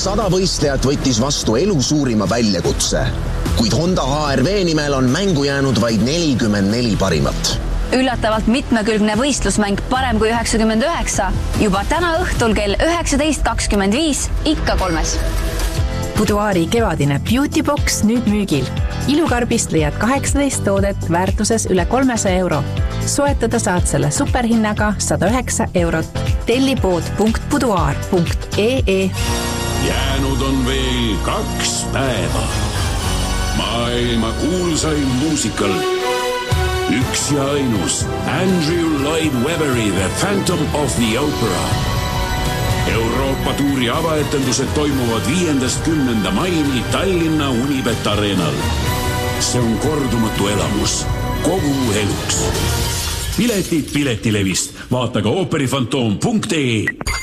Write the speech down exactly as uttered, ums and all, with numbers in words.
sada võistlejat võttis vastu elu suurima väljakutse, kuid Honda H R V nimel on mängu jäänud vaid nelikümmend neli parimat. Üllatavalt mitmekülgne võistlusmäng parem kui üheksakümmend üheksa. Juba täna õhtul kell üheksateist kakskümmend viis ikka kolmes. Buduaari kevadine Beauty Box nüüd müügil. Ilukarbist leiad kaheksateist toodet väärtuses üle kolmesaja euro. Soetada saad selle superhinnaga sada üheksa eurot. Tellipood punkt buduaar punkt ee. Jäänud on veel kaks päeva. Maailma kuulsaim muusikal. Üks ja ainus Andrew Lloyd Webberi The Phantom of the Opera. Euroopa tuuri avaetendused toimuvad viiendast kümnenda maini Tallinna Unibet Arenal. See on kordumatu elamus kogu eluks. Piletid Piletilevist. Vaata ka ooperifantoom punkt ee.